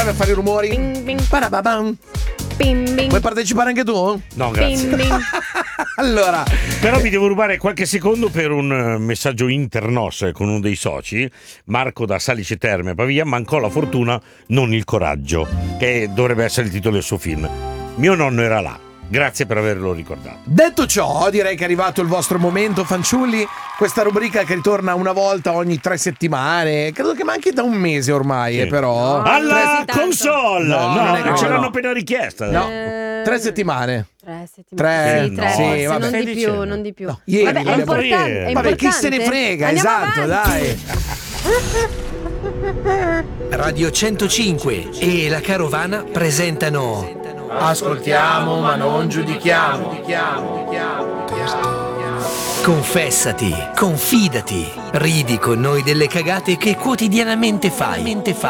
Per fare i rumori. Bing, bing. Parababam. Bing, bing. Vuoi partecipare anche tu? No, grazie. Bing, bing. Allora, Però vi devo rubare qualche secondo per un messaggio internos con uno dei soci, Marco da Salice Terme a Pavia. Mancò la fortuna, non il coraggio, che dovrebbe essere il titolo del suo film. Mio nonno era là. Grazie per averlo ricordato. detto ciò, direi che è arrivato il vostro momento, fanciulli. Questa rubrica che ritorna una volta ogni 3 settimane. Credo che manchi da un mese ormai, Sì. però. No. Alla così tanto. console! No, No, non è quello, ce l'hanno no. appena richiesta. No, 3 settimane. 3 settimane. Tre, Sì, 3 no. forse, Sì, vabbè. non di Stai più, dicendo? non di più. No, ieri Vabbè, è l'abbiamo- importante, Vabbè, è Vabbè, chi se ne importante. frega, Andiamo esatto, avanti. dai. Radio 105 e la Carovana presentano Ascoltiamo, ma non giudichiamo. Confessati, confidati, ridi con noi delle cagate che quotidianamente fai.